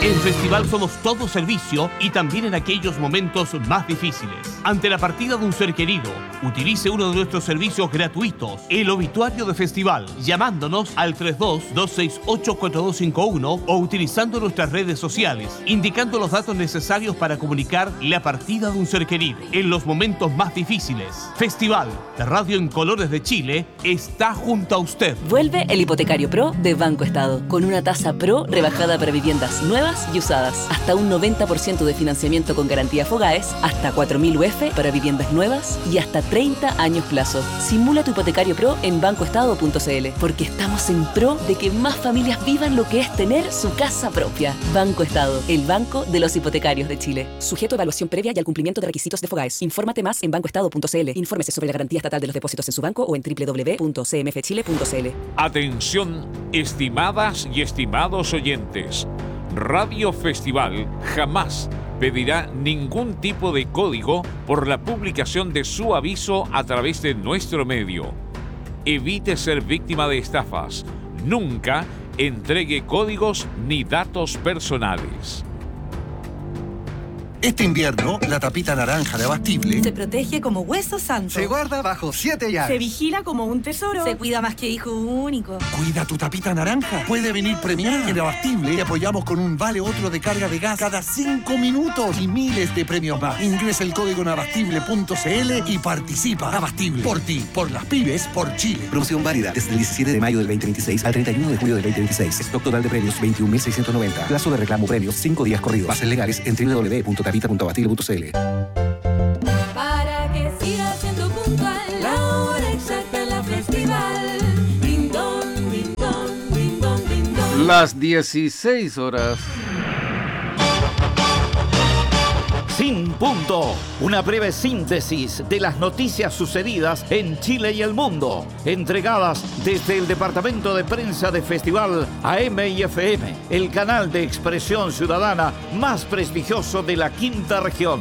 En Festival somos todo servicio y también en aquellos momentos más difíciles. Ante la partida de un ser querido, utilice uno de nuestros servicios gratuitos, el obituario de Festival, llamándonos al 32-268-4251 o utilizando nuestras redes sociales, indicando los datos necesarios para comunicar la partida de un ser querido. En los momentos más difíciles, Festival, la radio en colores de Chile, está junto a usted. Vuelve el Hipotecario Pro de Banco Estado, con una tasa Pro rebajada para viviendas nuevas y usadas. Hasta un 90% de financiamiento con garantía Fogaes, hasta 4.000 UF para viviendas nuevas y hasta 30 años plazo. Simula tu Hipotecario Pro en bancoestado.cl, porque estamos en pro de que más familias vivan lo que es tener su casa propia. Banco Estado, el banco de los hipotecarios de Chile. Sujeto a evaluación previa y al cumplimiento de requisitos de Fogaes. Infórmate más en bancoestado.cl. Infórmese sobre la garantía estatal de los depósitos en su banco o en www.cmfchile.cl. Atención, estimadas y estimados oyentes. Radio Festival jamás pedirá ningún tipo de código por la publicación de su aviso a través de nuestro medio. Evite ser víctima de estafas. Nunca entregue códigos ni datos personales. Este invierno, la tapita naranja de Abastible se protege como hueso santo. se guarda bajo 7 llaves. Se vigila como un tesoro. Se cuida más que hijo único. Cuida tu tapita naranja. Puede venir premiada. En Abastible te apoyamos con un vale otro de carga de gas cada 5 minutos y miles de premios más. Ingresa el código en abastible.cl y participa. Abastible. Por ti, por las pymes, por Chile. Promoción válida desde el 17 de mayo del 2026 al 31 de julio del 2026. Stock total de premios 21.690. Plazo de reclamo premios 5 días corridos. Bases legales en www.tapita.abastible.cl. Para que sigas siendo puntual, la hora exacta en la Festival. Ding dong, ding dong, ding dong, ding dong. Las 16 horas. Sin punto, una breve síntesis de las noticias sucedidas en Chile y el mundo, entregadas desde el Departamento de Prensa de Festival AM y FM, el canal de expresión ciudadana más prestigioso de la quinta región.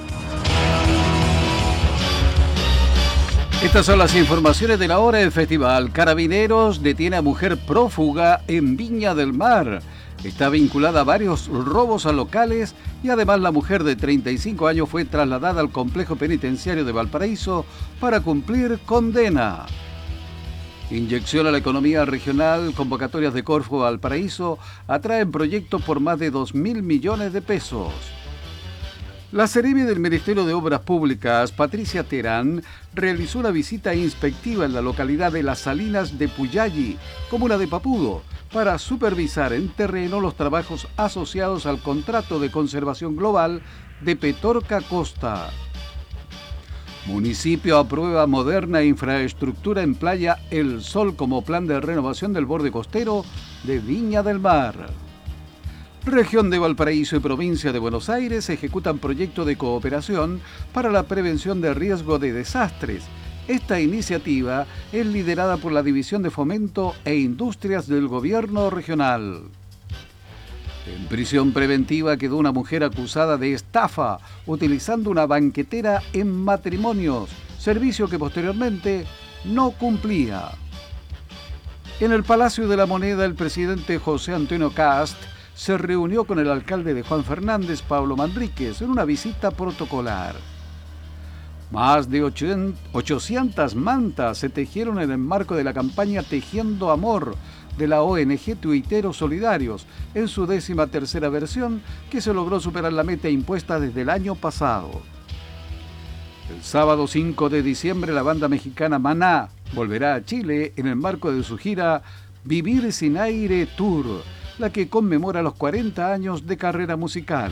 Estas son las informaciones de la hora del festival. Carabineros detiene a mujer prófuga en Viña del Mar. Está vinculada a varios robos a locales y además la mujer de 35 años fue trasladada al complejo penitenciario de Valparaíso para cumplir condena. Inyección a la economía regional, convocatorias de Corfo Valparaíso atraen proyectos por más de 2.000 millones de pesos. La Seremi del Ministerio de Obras Públicas, Patricia Terán, realizó una visita inspectiva en la localidad de Las Salinas de Puyalli, comuna de Papudo, para supervisar en terreno los trabajos asociados al contrato de conservación global de Petorca Costa. Municipio aprueba moderna infraestructura en Playa El Sol como plan de renovación del borde costero de Viña del Mar. Región de Valparaíso y Provincia de Buenos Aires ejecutan proyecto de cooperación para la prevención de riesgo de desastres. Esta iniciativa es liderada por la División de Fomento e Industrias del Gobierno Regional. En prisión preventiva quedó una mujer acusada de estafa utilizando una banquetera en matrimonios, servicio que posteriormente no cumplía. En el Palacio de la Moneda, el presidente José Antonio Kast se reunió con el alcalde de Juan Fernández, Pablo Manríquez, en una visita protocolar. Más de 800 mantas se tejieron en el marco de la campaña Tejiendo Amor de la ONG Tuiteros Solidarios, en su 13ª versión, que se logró superar la meta impuesta desde el año pasado. El sábado 5 de diciembre, la banda mexicana Maná volverá a Chile en el marco de su gira Vivir Sin Aire Tour, la que conmemora los 40 años de carrera musical.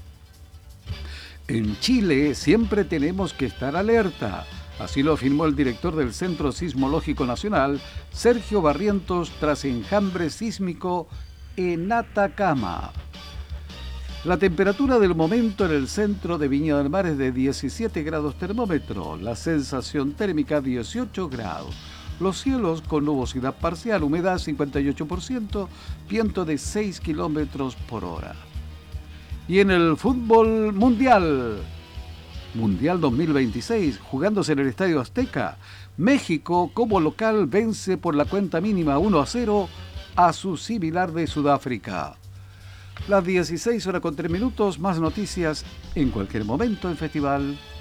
En Chile siempre tenemos que estar alerta, así lo afirmó el director del Centro Sismológico Nacional, Sergio Barrientos, tras enjambre sísmico en Atacama. La temperatura del momento en el centro de Viña del Mar es de 17 grados termómetro, la sensación térmica 18 grados. Los cielos con nubosidad parcial, humedad 58%, viento de 6 kilómetros por hora. Y en el fútbol mundial 2026, jugándose en el Estadio Azteca, México como local vence por la cuenta mínima 1-0 a su similar de Sudáfrica. Las 16 horas con 3 minutos, más noticias en cualquier momento en Festival.